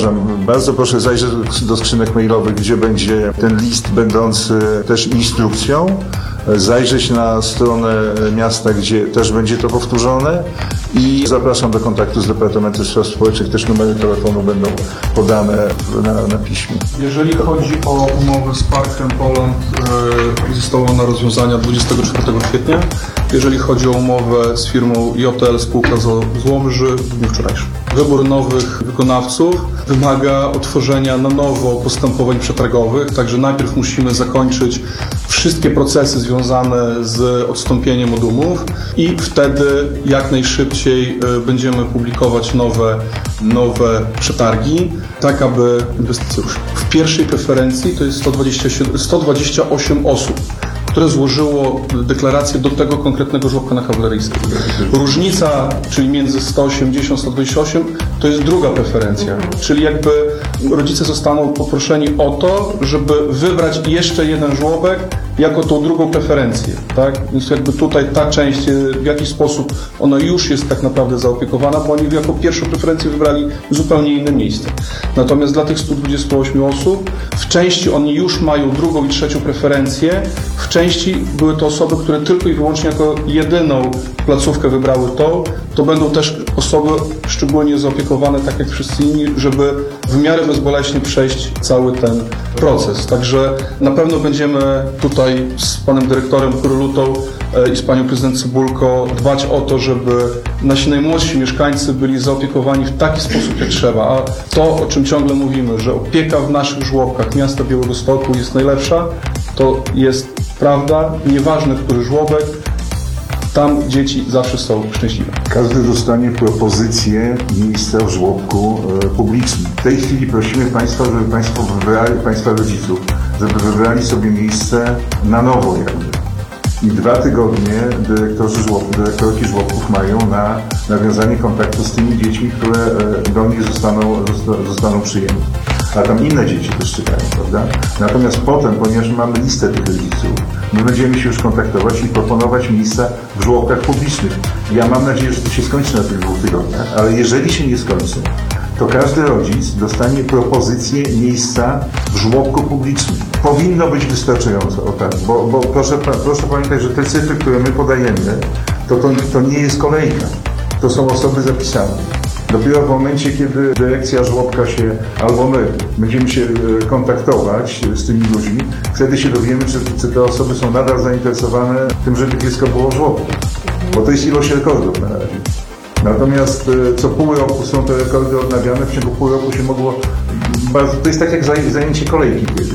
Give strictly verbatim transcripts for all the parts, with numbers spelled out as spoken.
powtarzam, bardzo proszę zajrzeć do skrzynek mailowych, gdzie będzie ten list będący też instrukcją. Zajrzeć na stronę miasta, gdzie też będzie to powtórzone i zapraszam do kontaktu z Departamentem Spraw Społecznych, też numery telefonu będą podane na, na piśmie. Jeżeli chodzi o umowę z Parkiem Poland, e, została ona rozwiązana dwudziestego czwartego kwietnia. Jeżeli chodzi o umowę z firmą J L Spółka z Łomży w dniu wczorajszym. Wybór nowych wykonawców wymaga otworzenia na nowo postępowań przetargowych, także najpierw musimy zakończyć wszystkie procesy związane z odstąpieniem od umów i wtedy jak najszybciej będziemy publikować nowe, nowe przetargi, tak aby inwestycje ruszyły. W pierwszej preferencji to jest sto dwadzieścia osiem osób, które złożyło deklarację do tego konkretnego żłobka na Kawaleryjskiej. Różnica, czyli między sto osiemdziesiąt a sto dwadzieścia osiem, to jest druga preferencja, czyli jakby rodzice zostaną poproszeni o to, żeby wybrać jeszcze jeden żłobek jako tą drugą preferencję, tak? Więc jakby tutaj ta część, w jakiś sposób ona już jest tak naprawdę zaopiekowana, bo oni jako pierwszą preferencję wybrali zupełnie inne miejsce. Natomiast dla tych stu dwudziestu ośmiu osób, w części oni już mają drugą i trzecią preferencję, w części były to osoby, które tylko i wyłącznie jako jedyną placówkę wybrały to, to będą też osoby szczególnie zaopiekowane, tak jak wszyscy inni, żeby w miarę bezboleśnie przejść cały ten proces. Także na pewno będziemy tutaj z panem dyrektorem Kurulutą i z panią prezydent Cybulko dbać o to, żeby nasi najmłodsi mieszkańcy byli zaopiekowani w taki sposób, jak trzeba. A to, o czym ciągle mówimy, że opieka w naszych żłobkach miasta Białegostoku jest najlepsza, to jest prawda, nieważne który żłobek, tam dzieci zawsze są szczęśliwe. Każdy dostanie propozycję miejsca w żłobku e, publicznym. W tej chwili prosimy Państwa, żeby Państwo wybrali, Państwa rodziców, żeby wybrali sobie miejsce na nowo jakby. I dwa tygodnie dyrektorzy żłobków, dyrektorki żłobków mają na nawiązanie kontaktu z tymi dziećmi, które e, do nich zostaną, zostaną przyjęte. A tam inne dzieci też czekają, prawda? Natomiast potem, ponieważ mamy listę tych rodziców, my będziemy się już kontaktować i proponować miejsca w żłobkach publicznych. Ja mam nadzieję, że to się skończy na tych dwóch tygodniach, ale jeżeli się nie skończy, to każdy rodzic dostanie propozycję miejsca w żłobku publicznym. Powinno być wystarczająco, o tak, bo, bo proszę, proszę pamiętać, że te cyfry, które my podajemy, to, to, to nie jest kolejka, to są osoby zapisane. Dopiero w momencie, kiedy dyrekcja żłobka się, albo my, będziemy się kontaktować z tymi ludźmi, wtedy się dowiemy, czy, czy te osoby są nadal zainteresowane tym, żeby dziecko było w żłobku. Bo to jest ilość rekordów na razie. Natomiast co pół roku są te rekordy odnawiane, w ciągu pół roku się mogło... Bardzo, to jest tak jak zajęcie kolejki kiedyś.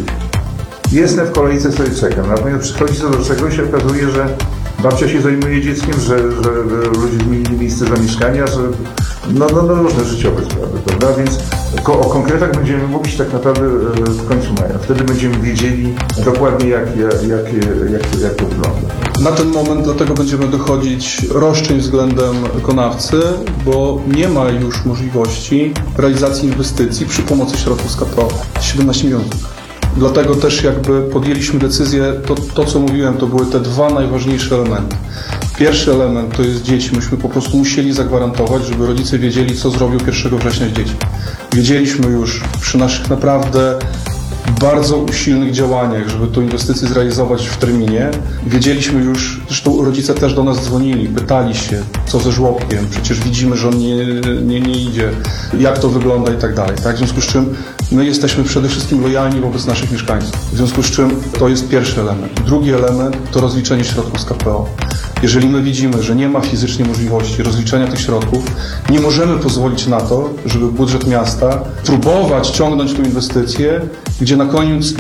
Jestem w kolejce, sobie czekam, natomiast przychodzi co do czego i się okazuje, że babcia się zajmuje dzieckiem, że, że, że ludzie zmienili miejsce zamieszkania, że no, no, no różne życiowe sprawy, prawda? Więc o konkretach będziemy mówić tak naprawdę w końcu maja. Wtedy będziemy wiedzieli dokładnie, jak, jak, jak, jak, jak to wygląda. Na ten moment dlatego będziemy dochodzić roszczeń względem wykonawcy, bo nie ma już możliwości realizacji inwestycji przy pomocy środków z K P O. siedemnaście milionów. Dlatego też jakby podjęliśmy decyzję, to, to co mówiłem, to były te dwa najważniejsze elementy. Pierwszy element to jest dzieci. Myśmy po prostu musieli zagwarantować, żeby rodzice wiedzieli, co zrobią pierwszego września z dziećmi. Wiedzieliśmy już przy naszych naprawdę bardzo usilnych działaniach, żeby tę inwestycję zrealizować w terminie. Wiedzieliśmy już, zresztą rodzice też do nas dzwonili, pytali się, co ze żłobkiem, przecież widzimy, że on nie, nie, nie idzie, jak to wygląda i tak dalej. Tak? W związku z czym my jesteśmy przede wszystkim lojalni wobec naszych mieszkańców. W związku z czym to jest pierwszy element. Drugi element to rozliczenie środków z K P O. Jeżeli my widzimy, że nie ma fizycznie możliwości rozliczenia tych środków, nie możemy pozwolić na to, żeby budżet miasta próbować ciągnąć tę inwestycję, gdzie na koniec